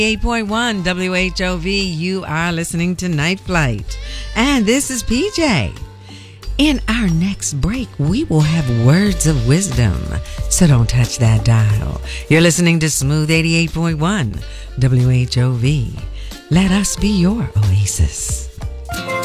8.1 WHOV, you are listening to Night Flight. And this is PJ. In our next break, we will have words of wisdom. So don't touch that dial. You're listening to Smooth 88.1 WHOV. Let us be your oasis.